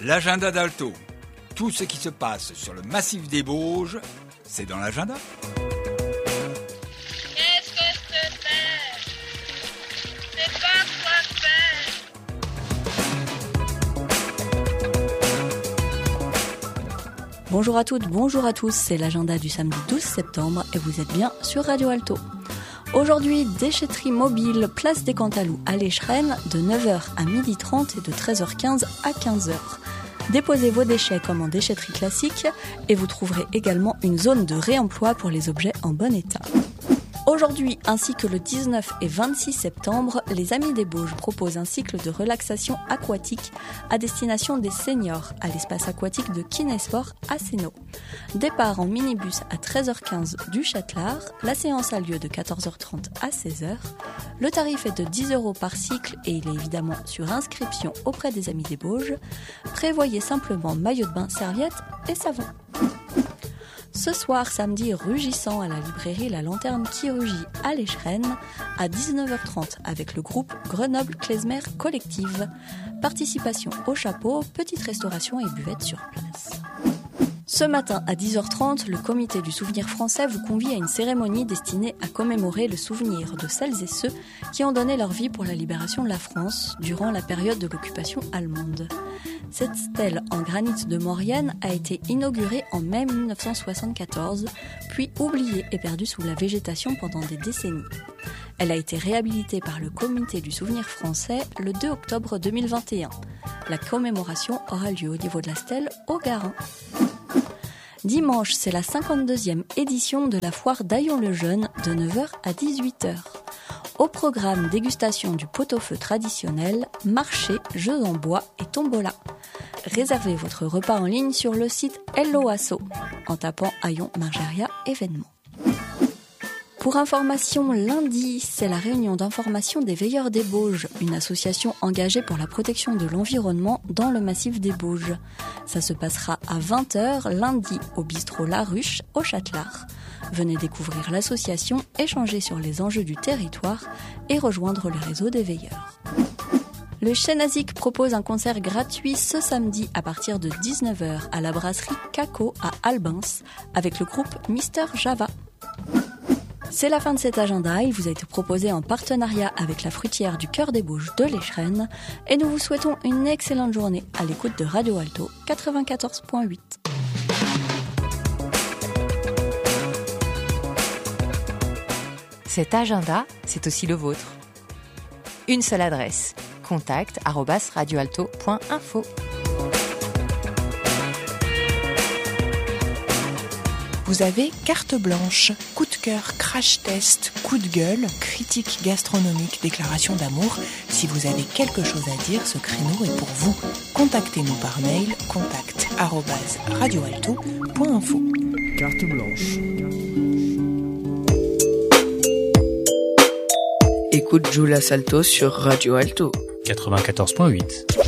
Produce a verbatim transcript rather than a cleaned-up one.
L'agenda d'Alto. Tout ce qui se passe sur le massif des Bauges, c'est dans l'agenda. Qu'est-ce que c'est? C'est pas quoi faire. Bonjour à toutes, bonjour à tous, c'est l'agenda du samedi douze septembre et vous êtes bien sur Radio Alto. Aujourd'hui, déchetterie mobile, place des Cantalous à l'Échrennes, de neuf heures à midi trente et de treize heures quinze à quinze heures. Déposez vos déchets comme en déchetterie classique et vous trouverez également une zone de réemploi pour les objets en bon état. Aujourd'hui, ainsi que le dix-neuf et vingt-six septembre, les Amis des Bauges proposent un cycle de relaxation aquatique à destination des seniors à l'espace aquatique de Kinesport à Sénaux. Départ en minibus à treize heures quinze du Châtelard, la séance a lieu de quatorze heures trente à seize heures. Le tarif est de dix euros par cycle et il est évidemment sur inscription auprès des Amis des Bauges. Prévoyez simplement maillot de bain, serviette et savon. Ce soir, samedi, rugissant à la librairie La Lanterne qui rugit à l'Échrennes à dix-neuf heures trente avec le groupe Grenoble Klezmer Collective. Participation au chapeau, petite restauration et buvette sur place. Ce matin à dix heures trente, le comité du souvenir français vous convie à une cérémonie destinée à commémorer le souvenir de celles et ceux qui ont donné leur vie pour la libération de la France durant la période de l'occupation allemande. Cette stèle en granit de Maurienne a été inaugurée en mai dix-neuf cent soixante-quatorze, puis oubliée et perdue sous la végétation pendant des décennies. Elle a été réhabilitée par le comité du souvenir français le deux octobre deux mille vingt et un. La commémoration aura lieu au niveau de la stèle au Garin. Dimanche, c'est la cinquante-deuxième édition de la foire d'Aillon-le-Jeune de neuf heures à dix-huit heures. Au programme dégustation du pot-au-feu traditionnel, marché, jeux en bois et tombola. Réservez votre repas en ligne sur le site Hello Asso en tapant Aillon Margeria événements. Pour information, lundi, c'est la réunion d'information des Veilleurs des Bauges, une association engagée pour la protection de l'environnement dans le massif des Bauges. Ça se passera à vingt heures lundi au bistrot La Ruche au Châtelard. Venez découvrir l'association, échanger sur les enjeux du territoire et rejoindre le réseau des Veilleurs. Le Chenazik propose un concert gratuit ce samedi à partir de dix-neuf heures à la brasserie Caco à Albins avec le groupe Mister Java. C'est la fin de cet agenda, il vous a été proposé en partenariat avec la fruitière du Cœur des Bauges de l'Échrennes et nous vous souhaitons une excellente journée à l'écoute de Radio Alto quatre-vingt-quatorze virgule huit. Cet agenda, c'est aussi le vôtre. Une seule adresse, contact arobase radioalto point info. Vous avez carte blanche, coup de cœur, crash test, coup de gueule, critique gastronomique, déclaration d'amour. Si vous avez quelque chose à dire, ce créneau est pour vous. Contactez-nous par mail, contact arobase radioalto point info. Carte blanche. Écoute Giulia Salto sur Radio Alto quatre-vingt-quatorze virgule huit.